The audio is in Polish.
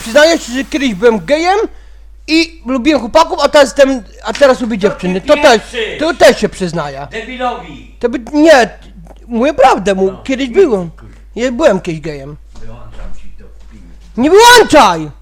przyznaję się, że kiedyś byłem gejem i lubiłem chłopaków, a teraz lubię dziewczyny. To też się przyznaję. Debilowi! To by, nie, mówię prawdę, kiedyś byłem. Ja byłem kiedyś gejem. Wyłączam ci to. Nie wyłączaj!